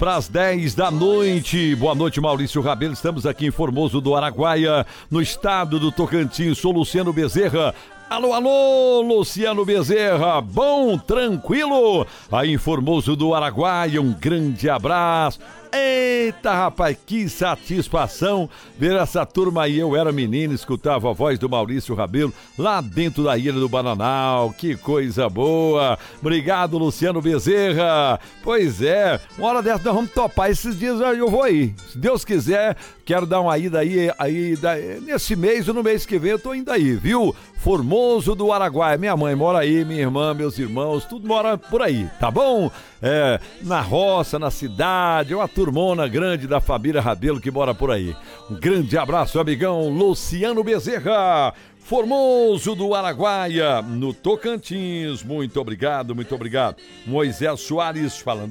para as 10 da noite. Boa noite, Maurício Rabelo. Estamos aqui em Formoso do Araguaia, no estado do Tocantins. Sou Luciano Bezerra. Alô, alô, Luciano Bezerra, bom, tranquilo? Aí em Formoso do Araguaia, um grande abraço. Eita, rapaz, que satisfação ver essa turma aí. Eu era menino, escutava a voz do Maurício Rabelo lá dentro da Ilha do Bananal. Que coisa boa. Obrigado, Luciano Bezerra. Pois é, uma hora dessa nós vamos topar. Esses dias eu vou aí. Se Deus quiser, quero dar uma ida aí nesse mês ou no mês que vem eu tô indo aí, viu? Formoso do Araguaia. Minha mãe mora aí, minha irmã, meus irmãos, tudo mora por aí, tá bom? Na roça, na cidade, uma turmona grande da família Rabelo que mora por aí. Um grande abraço, amigão Luciano Bezerra. Formoso do Araguaia, no Tocantins. Muito obrigado, muito obrigado. Moisés Soares falando